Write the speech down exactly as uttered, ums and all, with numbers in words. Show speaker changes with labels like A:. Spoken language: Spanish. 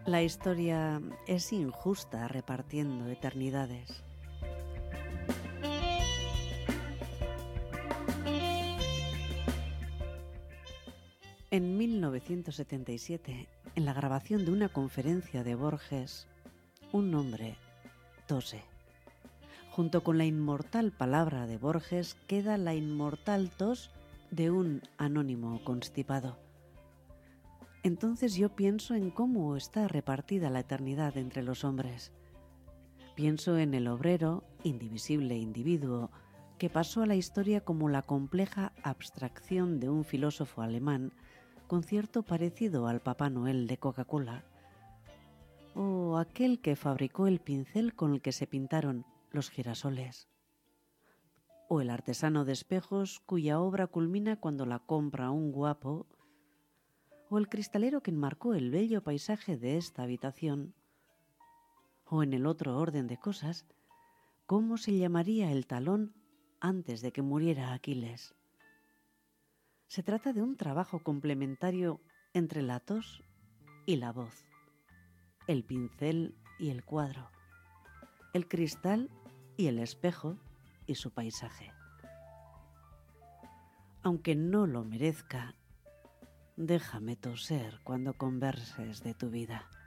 A: La historia es injusta repartiendo eternidades. En mil novecientos setenta y siete, en la grabación de una conferencia de Borges, un hombre tose. Junto con la inmortal palabra de Borges queda la inmortal tos de un anónimo constipado. Entonces yo pienso en cómo está repartida la eternidad entre los hombres. Pienso en el obrero, indivisible individuo, que pasó a la historia como la compleja abstracción de un filósofo alemán con cierto parecido al Papá Noel de Coca-Cola, o aquel que fabricó el pincel con el que se pintaron los girasoles, o el artesano de espejos cuya obra culmina cuando la compra un guapo, o el cristalero que enmarcó el bello paisaje de esta habitación, o en el otro orden de cosas, ¿cómo se llamaría el talón antes de que muriera Aquiles? Se trata de un trabajo complementario entre la tos y la voz, el pincel y el cuadro, el cristal y el espejo y su paisaje. Aunque no lo merezca, déjame toser cuando converses de tu vida.